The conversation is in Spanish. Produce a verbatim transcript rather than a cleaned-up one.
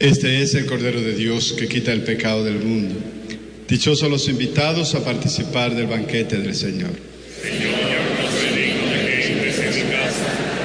Este es el Cordero de Dios que quita el pecado del mundo. Dichosos los invitados a participar del banquete del Señor. Señor, yo no soy digno de que entres en mi casa,